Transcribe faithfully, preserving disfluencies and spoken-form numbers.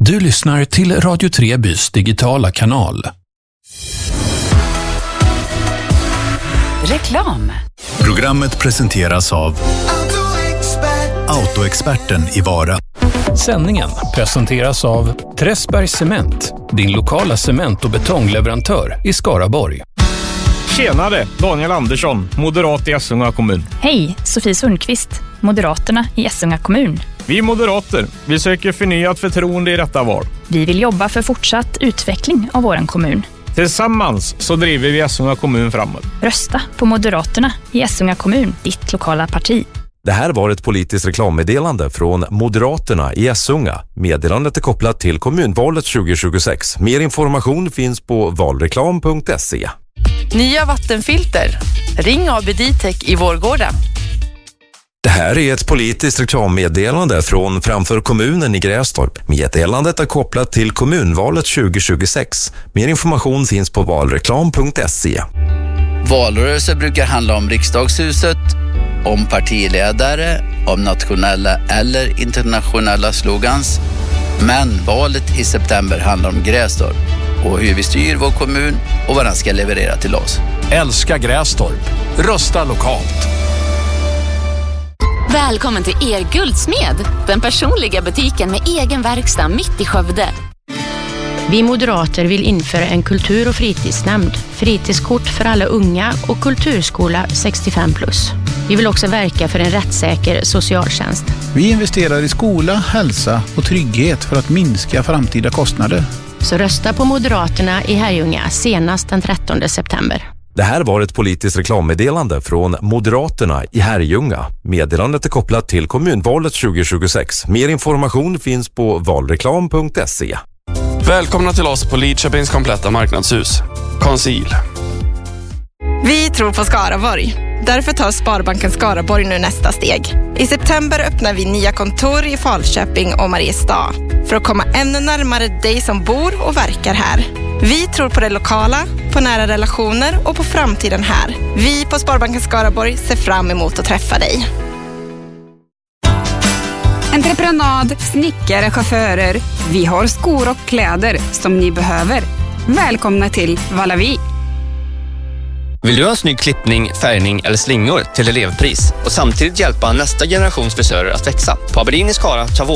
Du lyssnar till Radio Trebys digitala kanal. Reklam. Programmet presenteras av Autoexperten i Vara. Sändningen presenteras av Träsbergs Cement, din lokala cement- och betongleverantör i Skaraborg. Tjenare, Daniel Andersson, moderat i Essunga kommun. Hej, Sofie Sundqvist, Moderaterna i Essunga kommun. Vi moderater, vi söker förnyat förtroende i detta val. Vi vill jobba för fortsatt utveckling av vår kommun. Tillsammans så driver vi Essunga kommun framåt. Rösta på Moderaterna i Essunga kommun, ditt lokala parti. Det här var ett politiskt reklammeddelande från Moderaterna i Essunga. Meddelandet är kopplat till kommunvalet tjugo tjugosex. Mer information finns på valreklam punkt se. Nya vattenfilter. Ring A B Ditec i Vårgårda. Det här är ett politiskt reklammeddelande från framför kommunen i Grästorp. Meddelandet är kopplat till kommunvalet tjugo tjugosex. Mer information finns på valreklam punkt se. Valrörelser brukar handla om riksdagshuset, om partiledare, om nationella eller internationella slogans. Men valet i september handlar om Grästorp och hur vi styr vår kommun och vad den ska leverera till oss. Älska Grästorp. Rösta lokalt. Välkommen till er Guldsmed, den personliga butiken med egen verkstad mitt i Skövde. Vi moderater vill införa en kultur- och fritidsnämnd, fritidskort för alla unga och kulturskola sextiofem plus. Vi vill också verka för en rättssäker socialtjänst. Vi investerar i skola, hälsa och trygghet för att minska framtida kostnader. Så rösta på Moderaterna i Herrljunga senast den trettonde september. Det här var ett politiskt reklammeddelande från Moderaterna i Herrljunga. Meddelandet är kopplat till kommunvalet tjugo tjugosex. Mer information finns på valreklam punkt se. Välkomna till oss på Lidköpings kompletta marknadshus. Conceal. Vi tror på Skaraborg. Därför tar Sparbanken Skaraborg nu nästa steg. I september öppnar vi nya kontor i Falköping och Mariestad för att komma ännu närmare dig som bor och verkar här. Vi tror på det lokala, på nära relationer och på framtiden här. Vi på Sparbanken Skaraborg ser fram emot att träffa dig. Entreprenad, snickare, chaufförer. Vi har skor och kläder som ni behöver. Välkomna till Valavi. Vill du ha en snygg klippning, färgning eller slingor till elevpris och samtidigt hjälpa nästa generations frisörer att växa? På Aberdeen i Skara tar